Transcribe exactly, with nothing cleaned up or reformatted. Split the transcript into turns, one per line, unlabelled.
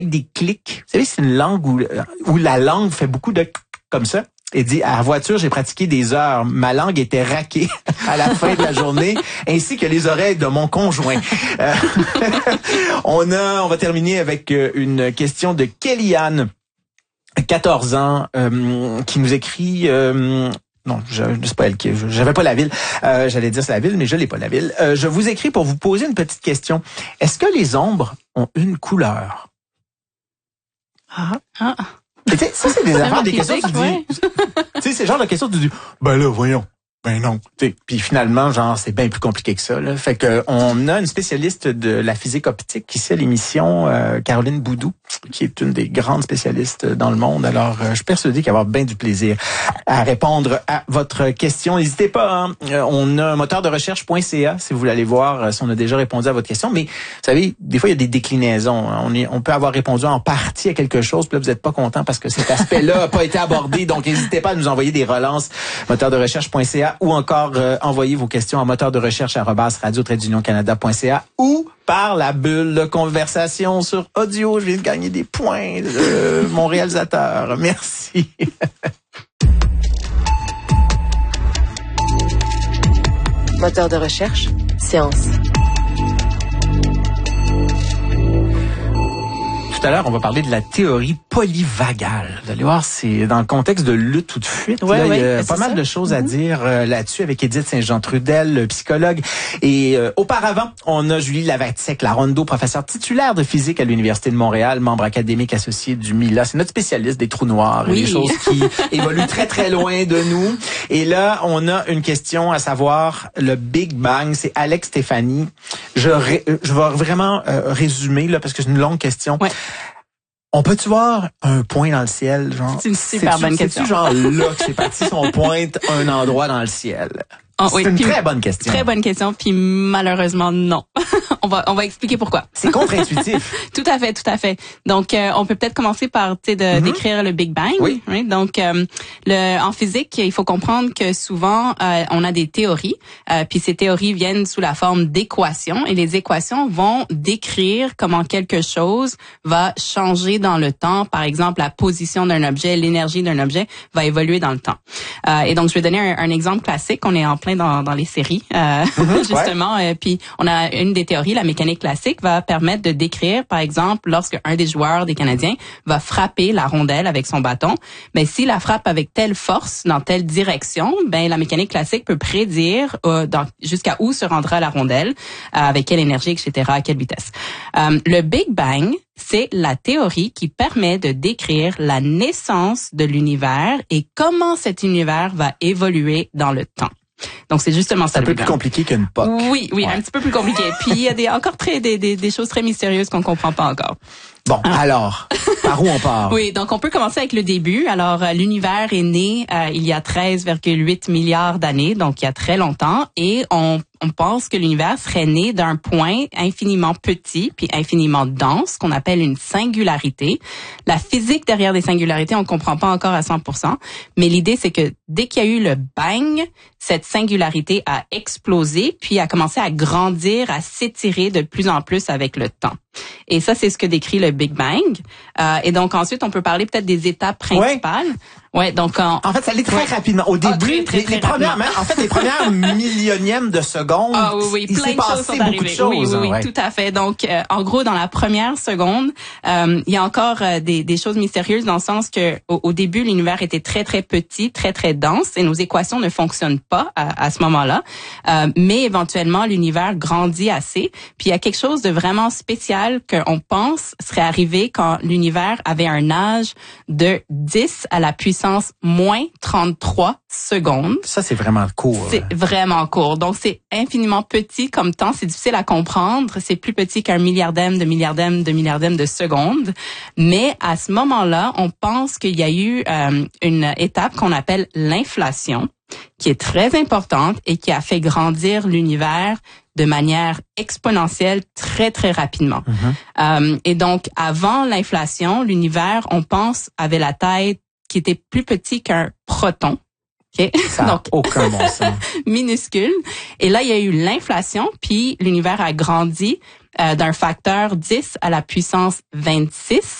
des clics. Vous savez, c'est une langue où, où la langue fait beaucoup de comme ça. Et dit, à la voiture, j'ai pratiqué des heures. Ma langue était raquée à la fin de la journée, ainsi que les oreilles de mon conjoint. Euh, on a, on va terminer avec une question de Kellyanne, quatorze ans, euh, qui nous écrit... Euh, Non, je, c'est pas elle qui, j'avais pas la ville. Euh, j'allais dire c'est la ville, mais je l'ai pas la ville. Euh, je vous écris pour vous poser une petite question. Est-ce que les ombres ont une couleur?
Ah, ah.
Et ça, c'est des affaires, des questions que tu dis.
Ouais.
Tu sais, c'est genre de questions que tu dis, ben là, voyons. Ben non. T'sais, puis finalement, genre, c'est bien plus compliqué que ça. Là. Fait que on a une spécialiste de la physique optique ici à l'émission, euh, Caroline Boudou, qui est une des grandes spécialistes dans le monde. Alors, euh, je suis persuadé qu'elle va avoir bien du plaisir à répondre à votre question. N'hésitez pas, hein. On a un moteur de recherche point c a si vous voulez aller voir si on a déjà répondu à votre question. Mais vous savez, des fois, il y a des déclinaisons. On, est, on peut avoir répondu en partie à quelque chose, puis là, vous n'êtes pas content parce que cet aspect-là n'a pas été abordé. Donc, n'hésitez pas à nous envoyer des relances, moteur de recherche point c a, ou encore euh, envoyer vos questions à moteur de recherche arobase radio tiret union canada point c a ou par la bulle de conversation sur audio. Je viens de gagner des points de mon réalisateur. Merci.
Moteur de recherche, science.
Tout à l'heure, on va parler de la théorie polyvagale. Vous allez voir, c'est dans le contexte de lutte ou de fuite.
Ouais,
là,
ouais,
il y a pas
c'est
mal
ça.
de choses à
Mm-hmm.
dire euh, là-dessus avec Édith Saint-Jean-Trudel, psychologue. Et euh, auparavant, on a Julie Lavatsek-Larondeau, professeure titulaire de physique à l'Université de Montréal, membre académique associé du M I L A. C'est notre spécialiste des trous noirs
Oui.
et des choses qui évoluent très, très loin de nous. Et là, on a une question à savoir le Big Bang. C'est Alex Stéphanie. Je, ré, je vais vraiment euh, résumer là parce que c'est une longue question.
Ouais.
On peut-tu voir un point dans le ciel, genre?
C'est une super bonne question.
C'est-tu genre là que c'est parti si on pointe un endroit dans le ciel?
Oh,
c'est
oui,
une
puis,
très bonne question.
Très bonne question, puis malheureusement non. on va on va expliquer pourquoi.
C'est contre-intuitif.
Tout à fait, tout à fait. Donc euh, on peut peut-être commencer par tu sais de mm-hmm. décrire le Big Bang.
Oui.
Right? Donc euh, le en physique, il faut comprendre que souvent euh, on a des théories, euh, puis ces théories viennent sous la forme d'équations et les équations vont décrire comment quelque chose va changer dans le temps. Par exemple, la position d'un objet, l'énergie d'un objet va évoluer dans le temps. Euh, et donc je vais donner un, un exemple classique. On est en plein dans, dans les séries, euh, mm-hmm, justement. Ouais. Euh, puis on a une des théories, la mécanique classique, va permettre de décrire, par exemple, lorsque un des joueurs des Canadiens va frapper la rondelle avec son bâton, ben si la frappe avec telle force dans telle direction, ben la mécanique classique peut prédire euh, dans, jusqu'à où se rendra la rondelle, euh, avec quelle énergie, et cetera, à quelle vitesse. Euh, le Big Bang, c'est la théorie qui permet de décrire la naissance de l'univers et comment cet univers va évoluer dans le temps. Donc c'est justement ça.
C'est un peu plus compliqué qu'une P O C.
Oui, oui, ouais. Un petit peu plus compliqué. Puis il y a des encore très des, des des choses très mystérieuses qu'on comprend pas encore.
Bon, ah. alors, par où on part?
Oui, donc on peut commencer avec le début. Alors euh, l'univers est né euh, il y a treize virgule huit milliards d'années, donc il y a très longtemps, et on on pense que l'univers serait né d'un point infiniment petit puis infiniment dense qu'on appelle une singularité. La physique derrière des singularités, on ne comprend pas encore à cent pour cent, mais l'idée c'est que dès qu'il y a eu le bang, cette singularité a explosé puis a commencé à grandir, à s'étirer de plus en plus avec le temps. Et ça, c'est ce que décrit le Big Bang. Euh, et donc ensuite, on peut parler peut-être des étapes principales. Ouais. Ouais, donc en,
en fait, ça allait très ouais. rapidement. Au début, ah, très, très, très les, les premières, en fait, les premières millionièmes de seconde,
ah, oui, oui,
il
plein
s'est
de
passé
choses sont
beaucoup
arrivées.
de choses.
Oui, oui, oui,
ouais.
tout à fait. Donc, euh, en gros, dans la première seconde, euh, il y a encore euh, des, des choses mystérieuses dans le sens que au, au début, l'univers était très, très petit, très, très dense, et nos équations ne fonctionnent pas à, à ce moment-là. Euh, mais éventuellement, l'univers grandit assez. Puis il y a quelque chose de vraiment spécial qu'on pense serait arrivé quand l'univers avait un âge de dix à la puissance moins trente-trois secondes.
Ça, c'est vraiment court.
C'est vraiment court. Donc, c'est infiniment petit comme temps. C'est difficile à comprendre. C'est plus petit qu'un milliardième de milliardième de milliardième de seconde. Mais à ce moment-là, on pense qu'il y a eu euh, une étape qu'on appelle l'inflation, qui est très importante et qui a fait grandir l'univers de manière exponentielle très, très rapidement. Mm-hmm. Euh, et donc, avant l'inflation, l'univers, on pense, avait la taille qui était plus petit qu'un proton. Okay?
Ça n'a aucun bon sens.
Minuscule. Et là, il y a eu l'inflation, puis l'univers a grandi euh, d'un facteur dix à la puissance vingt-six.